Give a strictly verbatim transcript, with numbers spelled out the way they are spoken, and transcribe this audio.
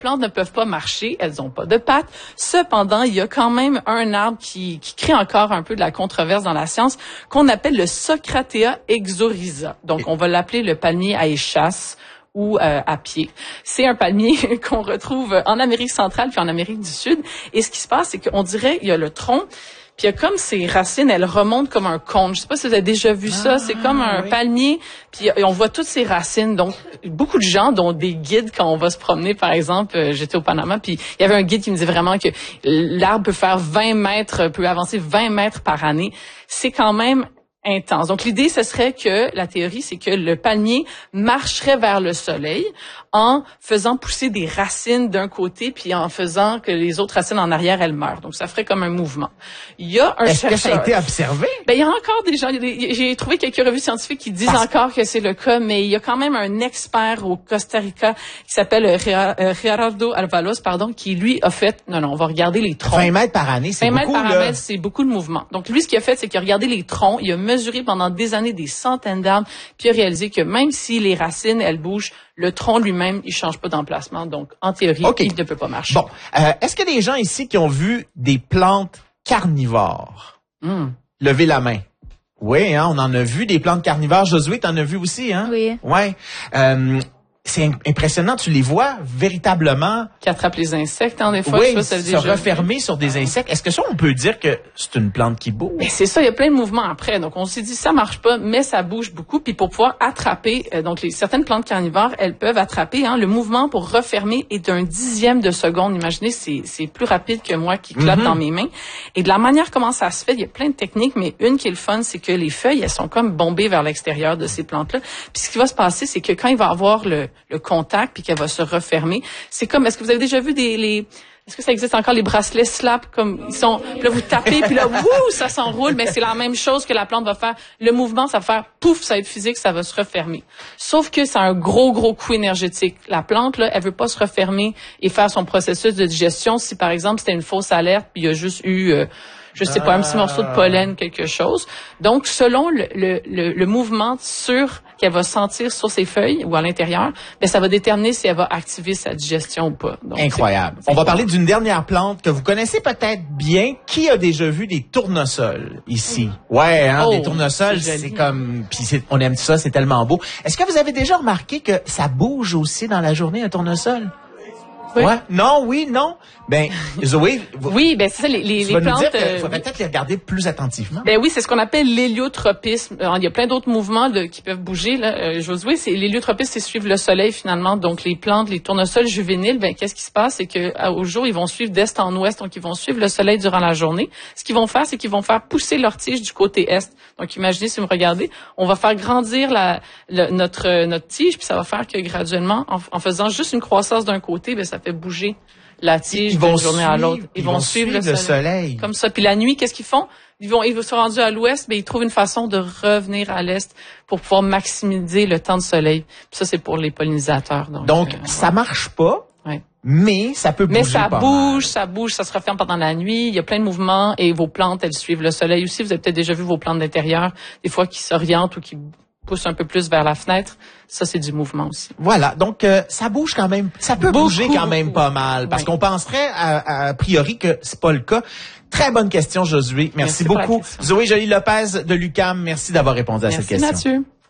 plantes ne peuvent pas marcher, elles n'ont pas de pattes. Cependant, il y a quand même un arbre qui, qui crée encore un peu de la controverse dans la science, qu'on appelle le Socratea exorhiza. Donc, on va l'appeler le palmier à échasse ou euh, à pied. C'est un palmier qu'on retrouve en Amérique centrale puis en Amérique du Sud. Et ce qui se passe, c'est qu'on dirait il y a le tronc, puis il y a comme ses racines, elles remontent comme un cône. Je sais pas si vous avez déjà vu ça. Ah, c'est comme un oui. palmier, puis on voit toutes ses racines. Donc, beaucoup de gens, dont des guides, quand on va se promener, par exemple, euh, j'étais au Panama, puis il y avait un guide qui me disait vraiment que l'arbre peut faire vingt mètres, peut avancer vingt mètres par année. C'est quand même intense. Donc, l'idée, ce serait que, la théorie, c'est que le palmier marcherait vers le soleil en faisant pousser des racines d'un côté, puis en faisant que les autres racines en arrière, elles meurent. Donc, ça ferait comme un mouvement. Il y a un Est-ce chercheur... que ça a été observé? Ben, il y a encore des gens, il y a des, j'ai trouvé quelques revues scientifiques qui disent Parce... encore que c'est le cas, mais il y a quand même un expert au Costa Rica qui s'appelle Gerardo Alvalos, pardon, qui lui a fait, non, non, on va regarder les troncs. vingt mètres par année, c'est beaucoup, vingt mètres par là. année, c'est beaucoup de mouvement. Donc, lui, ce qu'il a fait, c'est qu'il a regardé les troncs, il a mesuré pendant des années des centaines d'arbres, puis il a réalisé que même si les racines, elles bougent, le tronc lui-même, il change pas d'emplacement. Donc, en théorie, okay. il ne peut pas marcher. Bon. Euh, est-ce qu'il y a des gens ici qui ont vu des plantes carnivores? Mm. Levez la main. Oui, hein, on en a vu des plantes carnivores. Josué, t'en as vu aussi, hein? Oui. Ouais. Euh, c'est impressionnant, tu les vois véritablement... Qui attrapent les insectes, hein, des fois. Oui, je sais pas, ça se déjà refermer sur des insectes. Est-ce que ça, on peut dire que c'est une plante qui bouge? Ben, c'est ça, il y a plein de mouvements après. Donc, on s'est dit, ça marche pas, mais ça bouge beaucoup. Puis pour pouvoir attraper, euh, donc les certaines plantes carnivores, elles peuvent attraper. Hein, le mouvement pour refermer est d'un dixième de seconde. Imaginez, c'est, c'est plus rapide que moi qui clappe mm-hmm. dans mes mains. Et de la manière comment ça se fait, il y a plein de techniques, mais une qui est le fun, c'est que les feuilles, elles sont comme bombées vers l'extérieur de ces plantes-là. Puis ce qui va se passer, c'est que quand il va avoir le, le contact, puis qu'elle va se refermer. C'est comme, est-ce que vous avez déjà vu des, les, est-ce que ça existe encore les bracelets slap, comme, ils sont, puis là, vous tapez, puis là, wouh, ça s'enroule, mais c'est la même chose que la plante va faire. Le mouvement, ça va faire pouf, ça va être physique, ça va se refermer. Sauf que c'est un gros, gros coup énergétique. La plante, là, elle veut pas se refermer et faire son processus de digestion si, par exemple, c'était une fausse alerte, puis il y a juste eu, euh, je sais pas, un petit morceau de pollen, quelque chose. Donc, selon le, le, le, le mouvement sur qu'elle va sentir sur ses feuilles ou à l'intérieur, ben ça va déterminer si elle va activer sa digestion ou pas. Donc, incroyable. C'est, c'est On va parler d'une dernière plante que vous connaissez peut-être bien. Qui a déjà vu des tournesols ici? Ouais, hein, oh, des tournesols, c'est, c'est comme, puis c'est, on aime ça, c'est tellement beau. Est-ce que vous avez déjà remarqué que ça bouge aussi dans la journée un tournesol? Oui. Ouais. Non, oui, non. Ben, Zoé. Oui, ben c'est ça, les, les, tu les vas plantes. Nous dire qu'il faudrait peut-être les regarder plus attentivement. Ben oui, c'est ce qu'on appelle l'héliotropisme. Alors, il y a plein d'autres mouvements de, qui peuvent bouger, là. Euh, Josué, c'est, l'héliotropisme, c'est suivre le soleil, finalement. Donc, les plantes, les tournesols juvéniles, ben, qu'est-ce qui se passe? C'est que, au jour, ils vont suivre d'est en ouest. Donc, ils vont suivre le soleil durant la journée. Ce qu'ils vont faire, c'est qu'ils vont faire pousser leur tige du côté est. Donc, imaginez, si vous me regardez, on va faire grandir la, le, notre, euh, notre tige, puis ça va faire que graduellement, en, en faisant juste une croissance d'un côté, ben, ça fait bouger la tige d'une journée à l'autre. Ils, ils vont, vont suivre, suivre le, soleil. le soleil. Comme ça. Puis la nuit, qu'est-ce qu'ils font? Ils vont, ils sont rendus à l'ouest, mais ils trouvent une façon de revenir à l'est pour pouvoir maximiser le temps de soleil. Puis ça, c'est pour les pollinisateurs. Donc, donc euh, ça marche pas. Ouais. Mais ça peut bouger. Mais ça pas bouge, mal. ça bouge, ça se referme pendant la nuit. Il y a plein de mouvements et vos plantes, elles suivent le soleil aussi. Vous avez peut-être déjà vu vos plantes d'intérieur, des fois qui s'orientent ou qui pousse un peu plus vers la fenêtre, ça c'est du mouvement aussi. Voilà, donc euh, ça bouge quand même, ça peut Beaucoup. bouger quand même pas mal, parce ben. qu'on penserait à, à priori que c'est pas le cas. Très bonne question, Josué. Merci, merci beaucoup. Zoé Joly-Lopez de l'U Q A M, merci d'avoir répondu merci à cette question. Mathieu.